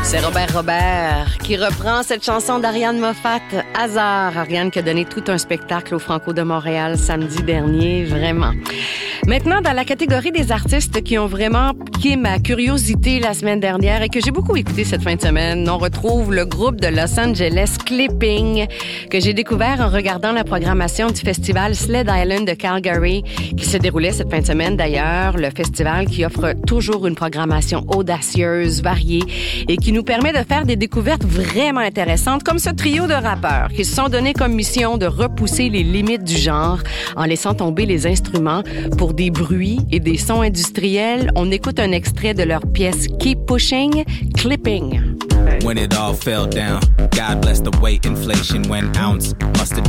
C'est Robert qui reprend cette chanson d'Ariane Moffat, Hasard. Ariane qui a donné tout un spectacle au Franco de Montréal samedi dernier, vraiment. Maintenant, dans la catégorie des artistes qui ont vraiment piqué ma curiosité la semaine dernière et que j'ai beaucoup écouté cette fin de semaine, on retrouve le groupe de Los Angeles Clipping que j'ai découvert en regardant la programmation du festival Sled Island de Calgary qui se déroulait cette fin de semaine d'ailleurs. Le festival qui offre toujours une programmation audacieuse, variée et qui nous permet de faire des découvertes vraiment intéressantes comme ce trio de rappeurs qui se sont donnés comme mission de repousser les limites du genre en laissant tomber les instruments pour des bruits et des sons industriels. On écoute un extrait de leur pièce Keep Pushing, Clipping. When it all fell down, God bless the weight inflation when ounce must have